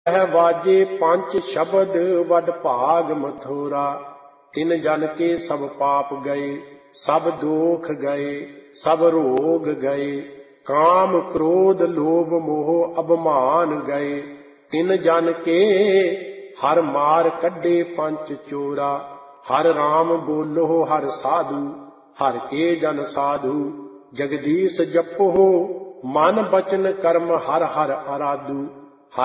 ਵਾਜੇ ਪੰਜ ਸ਼ਬਦ ਵਡ ਭਾਗ ਮਥੁਰਾ। ਤਿਨ ਜਨ ਕੇ ਸਭ ਪਾਪ ਗਏ, ਸਭ ਦੋਖ ਗਏ, ਸਭ ਰੋਗ ਗਏ। ਕਾਮ ਕ੍ਰੋਧ ਲੋਭ ਮੋਹ ਅਭਮਾਨ ਗਏ। ਤਿਨ ਜਨ ਕੇ ਹਰ ਮਾਰ ਕੱਢੇ ਪੰਚ ਚੋਰਾ। ਹਰ ਰਾਮ ਬੋਲੋ ਹਰ ਸਾਧੂ, ਹਰ ਕੇ ਜਨ ਸਾਧੂ। ਜਗਦੀਸ਼ ਜਪੋ ਮਨ ਬਚਨ ਕਰਮ ਹਰ ਹਰ ਅਰਾਧੂ।